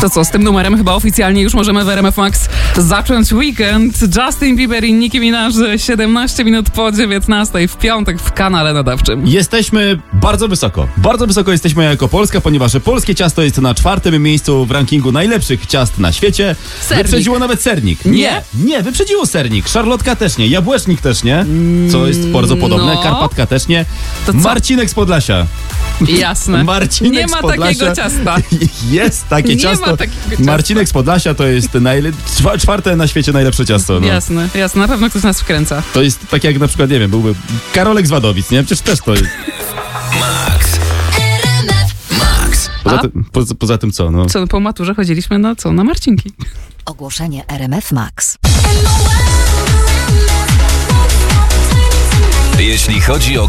To co, z tym numerem chyba oficjalnie już możemy w RMF Max zacząć weekend. Justin Bieber i Nicki Minaj 17 minut po 19 w piątek w kanale nadawczym. Jesteśmy bardzo wysoko. Bardzo wysoko jesteśmy jako Polska, ponieważ polskie ciasto jest na 4. miejscu w rankingu najlepszych ciast na świecie. Sernik. Wyprzedziło nawet sernik. Nie, wyprzedziło sernik. Szarlotka też nie. Jabłecznik też nie. Co jest bardzo podobne. No. Karpatka też nie. To co? Marcinek z Podlasia. Jasne. Marcinek nie z ma Podlasia. takiego ciasta. Jest takie Nie ciasto. ma takiego ciasta. Marcinek z Podlasia to jest 4. na świecie najlepsze ciasto. No. Jasne, na pewno ktoś nas wkręca. To jest tak jak na przykład, nie wiem, byłby Karolek z Wadowic, nie? Przecież też to jest. Max. Poza tym co, no? Co, po maturze chodziliśmy na Marcinki. Ogłoszenie RMF Max. Jeśli chodzi o